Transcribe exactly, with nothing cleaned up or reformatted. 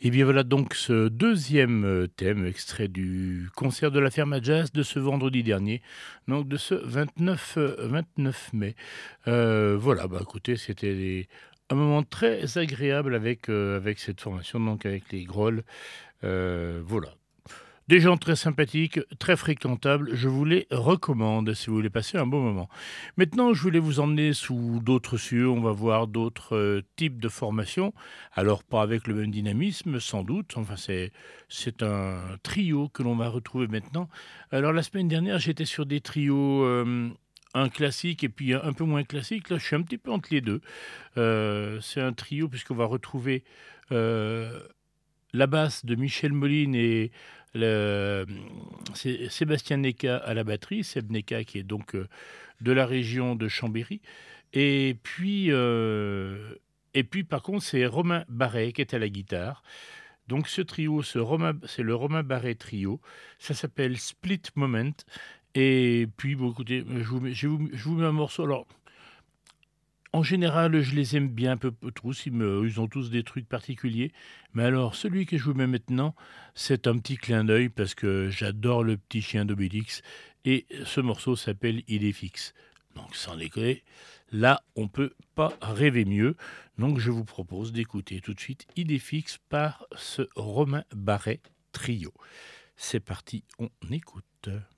Et bien voilà donc ce deuxième euh, thème, extrait du concert de la Ferme à Jazz de ce vendredi dernier, donc de ce vingt-neuf, euh, vingt-neuf mai. Heu, voilà, bah, écoutez, c'était des un moment très agréable avec, heu, avec cette formation, donc avec les grolles, heu, voilà. Des gens très sympathiques, très fréquentables, je vous les recommande si vous voulez passer un bon moment. Maintenant, je voulais vous emmener sous d'autres cieux, on va voir d'autres, heu, types de formations. Alors pas avec le même dynamisme sans doute, enfin c'est c'est un trio que l'on va retrouver maintenant. Alors la semaine dernière, j'étais sur des trios, hem, un classique et puis un un peu moins classique. Là, je suis un petit peu entre les deux. Heu, c'est un trio puisqu'on va retrouver, heu la basse de Michel Moline et le, mmh, Sé Sébastien Necka à la batterie, Seb Necka qui est donc, heu, de la région de Chambéry et puis, heu et puis par contre c'est Romain Barret qui est à la guitare. Donc ce trio, ce Romain c'est le Romain Barret trio, ça s'appelle Split Moment et puis bon écoutez, je vous mets je vous je vous mets un morceau alors en général, je les aime bien un peu peu tous, ils me ils ont tous des trucs particuliers. Mais alors celui que je vous mets maintenant, c'est un petit clin d'œil parce que j'adore le petit chien d'Obélix et ce morceau s'appelle «Il est fixe». Donc sans déconner, là, on peut pas rêver mieux. Donc je vous propose d'écouter tout de suite «Il est fixe» par ce Romain Barret Trio. C'est parti, on écoute.